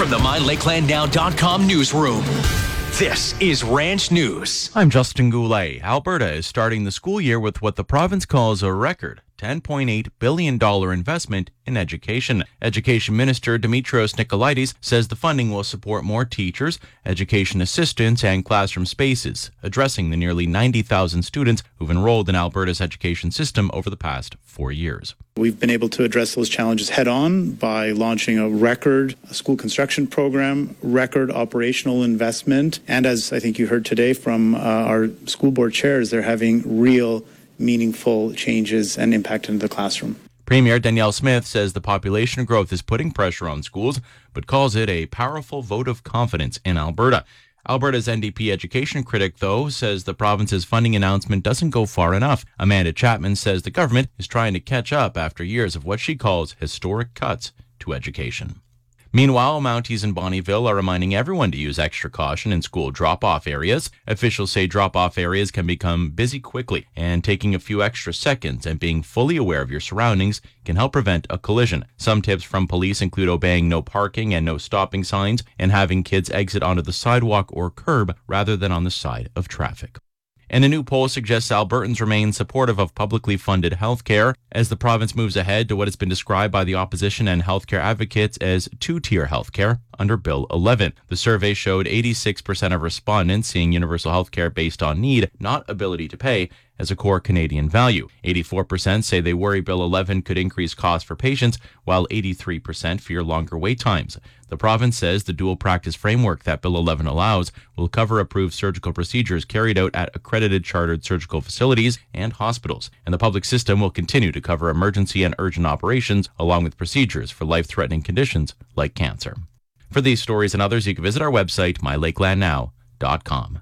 From the MyLakelandNow.com newsroom, this is Ranch News. I'm Justin Goulet. Alberta is starting the school year with what the province calls a record $10.8 billion investment in education. Education Minister Dimitrios Nicolaides says the funding will support more teachers, education assistants, and classroom spaces, addressing the nearly 90,000 students who've enrolled in Alberta's education system over the past 4 years. We've been able to address those challenges head on by launching a record school construction program, record operational investment, and as I think you heard today from our school board chairs, they're having real meaningful changes and impact into the classroom. Premier Danielle Smith says the population growth is putting pressure on schools, but calls it a powerful vote of confidence in Alberta. Alberta's NDP education critic, though, says the province's funding announcement doesn't go far enough. Amanda Chapman says the government is trying to catch up after years of what she calls historic cuts to education. Meanwhile, Mounties in Bonnyville are reminding everyone to use extra caution in school drop-off areas. Officials say drop-off areas can become busy quickly, and taking a few extra seconds and being fully aware of your surroundings can help prevent a collision. Some tips from police include obeying no parking and no stopping signs and having kids exit onto the sidewalk or curb rather than on the side of traffic. And a new poll suggests Albertans remain supportive of publicly funded healthcare as the province moves ahead to what has been described by the opposition and healthcare advocates as two-tier healthcare under Bill 11. The survey showed 86% of respondents seeing universal healthcare based on need, not ability to pay, as a core Canadian value. 84% say they worry Bill 11 could increase costs for patients, while 83% fear longer wait times. The province says the dual practice framework that Bill 11 allows will cover approved surgical procedures carried out at accredited chartered surgical facilities and hospitals, and the public system will continue to cover emergency and urgent operations along with procedures for life-threatening conditions like cancer. For these stories and others, you can visit our website, mylakelandnow.com.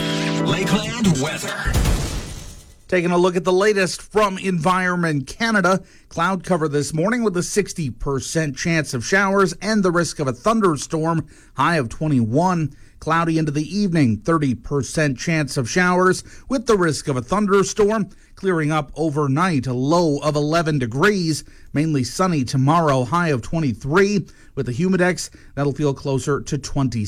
Lakeland weather. Taking a look at the latest from Environment Canada. Cloud cover this morning with a 60% chance of showers and the risk of a thunderstorm, high of 21. Cloudy into the evening, 30% chance of showers with the risk of a thunderstorm. Clearing up overnight, a low of 11 degrees. Mainly sunny tomorrow, high of 23. With the humidex, that'll feel closer to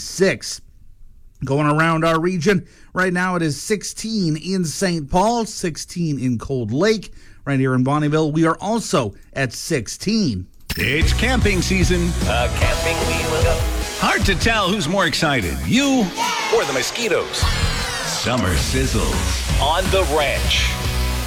26. Going around our region, right now it is 16 in St. Paul, 16 in Cold Lake. Right here in Bonnyville, we are also at 16. It's camping season. Camping wheeling up. Hard to tell who's more excited, you Or the mosquitoes. Summer sizzles. On the ranch.